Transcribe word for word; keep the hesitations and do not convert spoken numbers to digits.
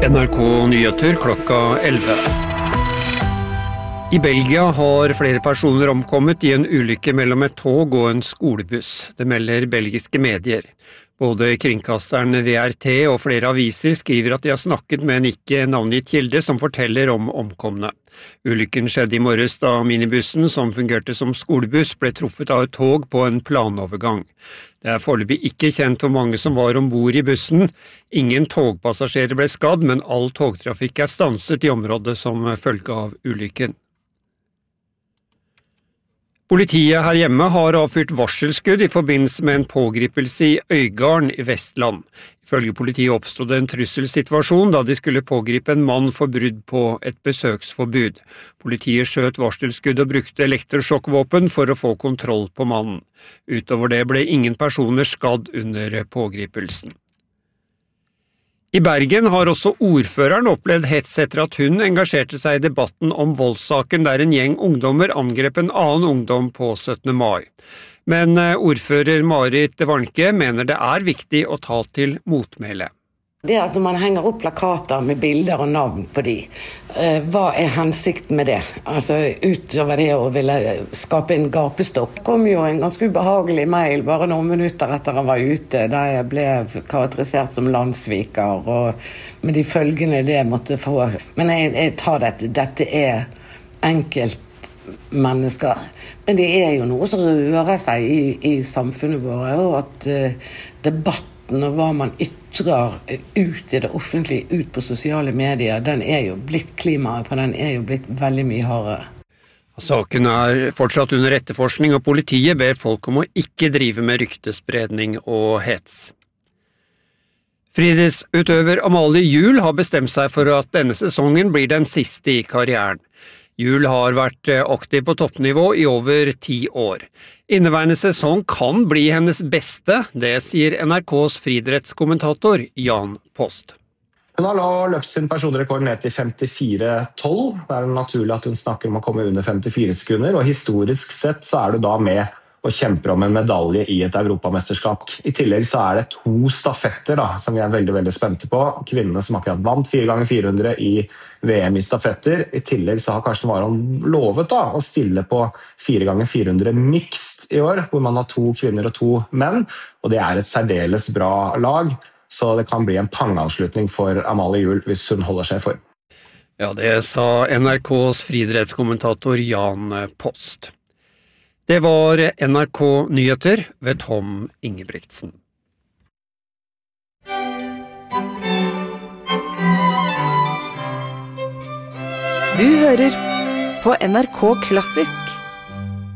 N R K Nyheter klokka elleve. I Belgia har flere personer omkommet i en ulykke mellom et tog og en skolebuss. Det melder belgiske medier. Både kringkasteren V R T og flere aviser skriver at de har snakket med en ikke navngitt kilde som forteller om omkomne. Ulykken skjedde i morges da minibussen, som fungerte som skolebuss, ble truffet av et tog på en planovergang. Det er foreløpig ikke kjent hvor mange som var ombord i bussen. Ingen togpassasjerer ble skadd, men all togtrafikk er stanset i området som følge av ulykken. Politiet her hjemme har avfyrt varselskudd i forbindelse med en pågripelse i Øygarden i Vestland. Ifølge politiet oppstod det en trusselsituasjon da de skulle pågripe en mann for brudd på et besøksforbud. Politiet skjøt varselskudd og brukte elektrosjokkvåpen for å få kontroll på mannen. Utover det ble ingen personer skadd under pågripelsen. I Bergen har også ordføreren opplevd hets etter at hun engasjerte seg i debatten om voldssaken der en gjeng ungdommer angrep en annen ungdom på syttende mai. Men ordfører Marit Warnke mener det er viktig å ta til motmæle. Det at når man henger opp plakater med bilder og navn på de, eh, hva er hensikten med det? Altså utover det å ville skape en gapestokk. Det kom jo en ganske ubehagelig mail bare noen minutter etter han var ute, der jeg ble karakterisert som landssviker, og med de følgene det måtte få. Men jeg, jeg tar dette, dette er enkeltmennesker. Men det er jo noe som rører seg i, i samfunnet vårt, og at uh, debatten og hva man ytrer ut i det offentlige, ut på sosiale medier, den er jo blitt, klimaet på den er jo blitt veldig mye hardere. Saken er fortsatt under etterforskning, og politiet ber folk om å ikke drive med ryktespredning og hets. Friidrettsutøver Amalie Juel har bestemt seg for at denne sesongen blir den siste i karrieren. Juel har vært aktiv på toppnivå i over ti år. Inneværende sesong kan bli hennes beste, det sier N R K's friidrettskommentator Jan Post. Hun har nå løpt sin personrekord ned til femtifire tolv. Det er naturlig at hun snakker om å komme under femtifire sekunder, og historisk sett så er du da med og kjemper om en medalje i et europamesterskap. I tillegg så er det to stafetter da, som vi er veldig, veldig spente på. Kvinnene som akkurat vant fire ganger fire hundre i V M i stafetter. I tillegg så har Karsten Warholm lovet da, å stille på fire ganger fire hundre mixed i år, hvor man har to kvinner og to menn, og det er et særdeles bra lag, så det kan bli en pangavslutning for Amalie Juel hvis hun holder seg for. Ja, det sa N R K's friidrettskommentator Jan Post. Det var N R K Nyheter ved Tom Ingebrigtsen. Du hører på N R K Klassisk.